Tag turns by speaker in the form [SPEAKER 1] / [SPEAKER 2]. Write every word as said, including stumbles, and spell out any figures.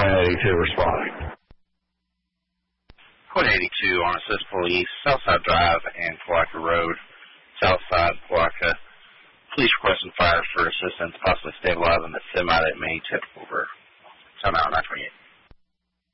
[SPEAKER 1] Quinn eighty-two responding.
[SPEAKER 2] Quinn eighty-two on assist police, Southside Drive and Palaca Road, Southside, Palaca. Police requesting fire for assistance, possibly stabilizing the semi that may tip over. Time out nine twenty-eight.